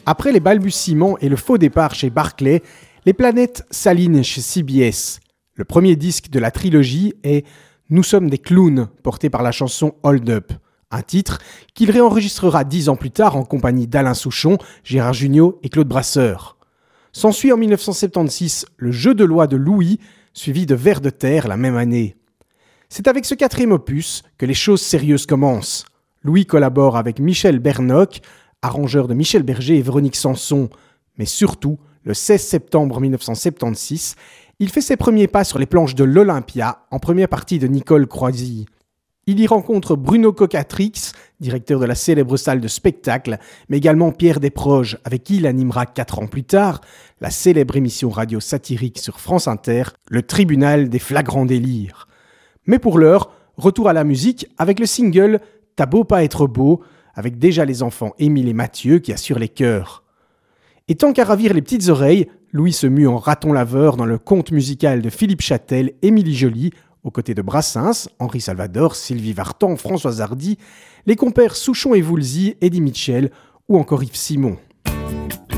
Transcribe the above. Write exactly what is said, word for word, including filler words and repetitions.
Après les balbutiements et le faux départ chez Barclay, les planètes s'alignent chez C B S. Le premier disque de la trilogie est « Nous sommes des clowns » porté par la chanson « Hold Up », un titre qu'il réenregistrera dix ans plus tard en compagnie d'Alain Souchon, Gérard Jugnot et Claude Brasseur. S'ensuit en dix-neuf cent soixante-seize le jeu de loi de Louis, suivi de Vers de terre la même année. C'est avec ce quatrième opus que les choses sérieuses commencent. Louis collabore avec Michel Bernoc, arrangeur de Michel Berger et Véronique Sanson, mais surtout, le seize septembre dix-neuf cent soixante-seize, il fait ses premiers pas sur les planches de l'Olympia, en première partie de Nicole Croisille. Il y rencontre Bruno Cocatrix, directeur de la célèbre salle de spectacle, mais également Pierre Desproges, avec qui il animera quatre ans plus tard la célèbre émission radio satirique sur France Inter, Le Tribunal des flagrants délires. Mais pour l'heure, retour à la musique avec le single « T'as beau pas être beau », avec déjà les enfants Émile et Mathieu qui assurent les chœurs. Et tant qu'à ravir les petites oreilles, Louis se mue en raton laveur dans le conte musical de Philippe Châtel, Émilie Joly, aux côtés de Brassens, Henri Salvador, Sylvie Vartan, Françoise Hardy, les compères Souchon et Woolsey, Eddie Mitchell ou encore Yves Simon.